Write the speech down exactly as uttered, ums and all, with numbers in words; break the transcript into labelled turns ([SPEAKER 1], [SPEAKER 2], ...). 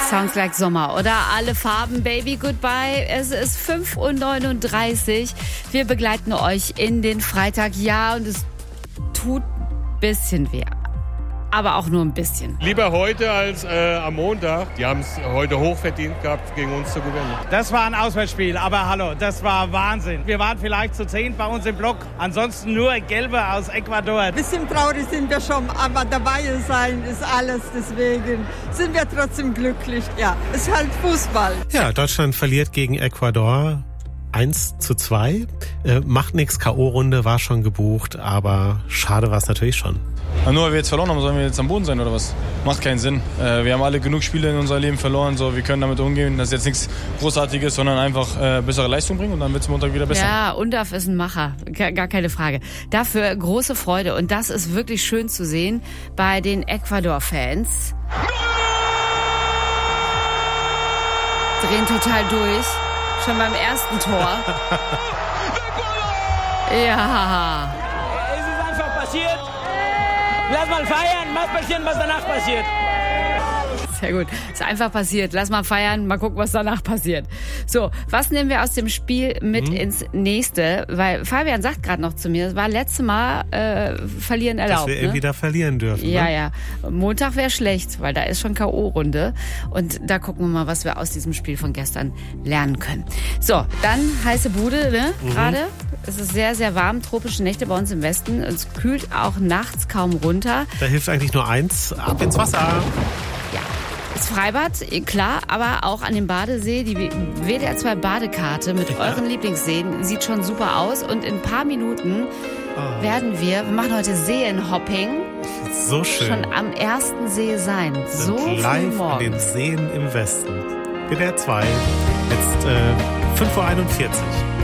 [SPEAKER 1] Sounds like Sommer oder alle Farben, Baby, goodbye. Es ist fünf Uhr neununddreißig. Wir begleiten euch in den Freitag. Ja, und es tut ein bisschen weh. Aber auch nur ein bisschen.
[SPEAKER 2] Lieber heute als äh, am Montag. Die haben es heute hochverdient gehabt, gegen uns zu gewinnen.
[SPEAKER 3] Das war ein Auswärtsspiel, aber hallo, das war Wahnsinn. Wir waren vielleicht zu zehn bei uns im Block. Ansonsten nur Gelbe aus Ecuador.
[SPEAKER 4] Ein bisschen traurig sind wir schon, aber dabei sein ist alles. Deswegen sind wir trotzdem glücklich. Ja, es ist halt Fußball.
[SPEAKER 5] Ja, Deutschland verliert gegen Ecuador. eins zu zwei. Äh, macht nichts, K O-Runde war schon gebucht, aber schade war es natürlich schon.
[SPEAKER 6] Ja, nur weil wir jetzt verloren haben, sollen wir jetzt am Boden sein oder was? Macht keinen Sinn. Äh, wir haben alle genug Spiele in unserem Leben verloren, so, wir können damit umgehen. Das ist jetzt nichts Großartiges, sondern einfach äh, bessere Leistung bringen und dann wird es Montag wieder besser.
[SPEAKER 1] Ja, Undaf ist ein Macher, gar keine Frage. Dafür große Freude und das ist wirklich schön zu sehen bei den Ecuador-Fans. Drehen total durch. Schon beim ersten Tor. Ja.
[SPEAKER 3] Es ist einfach passiert. Lass mal feiern, mal passieren, was danach passiert.
[SPEAKER 1] Sehr gut. Ist einfach passiert. Lass mal feiern, mal gucken, was danach passiert. So, was nehmen wir aus dem Spiel mit hm. ins nächste? Weil Fabian sagt gerade noch zu mir, es war letztes Mal äh, verlieren erlaubt.
[SPEAKER 5] Dass wir
[SPEAKER 1] ne?
[SPEAKER 5] irgendwie da verlieren dürfen.
[SPEAKER 1] Ja,
[SPEAKER 5] ne?
[SPEAKER 1] ja. Montag wäre schlecht, weil da ist schon K O-Runde. Und da gucken wir mal, was wir aus diesem Spiel von gestern lernen können. So, dann heiße Bude, ne? Mhm. Gerade. Es ist sehr, sehr warm. Tropische Nächte bei uns im Westen. Es kühlt auch nachts kaum runter.
[SPEAKER 5] Da hilft eigentlich nur eins. Ab ins Wasser.
[SPEAKER 1] Ja. Das Freibad, klar, aber auch an dem Badesee. Die W D R zwei Badekarte mit ja. euren Lieblingsseen sieht schon super aus. Und in ein paar Minuten oh. werden wir, wir machen heute Seenhopping.
[SPEAKER 5] So schön.
[SPEAKER 1] Schon am ersten See sein. So
[SPEAKER 5] live
[SPEAKER 1] früh
[SPEAKER 5] an den Seen im Westen. W D R zwei. Jetzt äh, fünf Uhr einundvierzig.